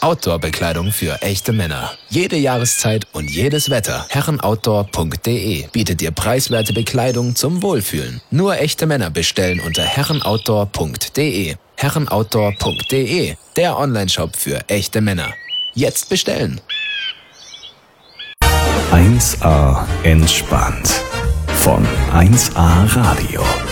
Outdoor-Bekleidung für echte Männer. Jede Jahreszeit und jedes Wetter. Herrenoutdoor.de bietet dir preiswerte Bekleidung zum Wohlfühlen. Nur echte Männer bestellen unter herrenoutdoor.de. Herrenoutdoor.de, der Onlineshop für echte Männer. Jetzt bestellen. 1A entspannt von 1A Radio.